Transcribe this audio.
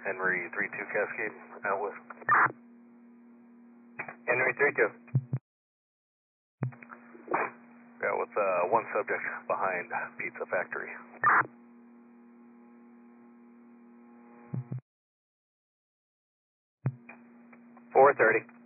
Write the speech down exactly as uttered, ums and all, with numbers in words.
Henry three two Cascade, out with. Henry three two. Yeah, with uh, one subject behind Pizza Factory. four thirty.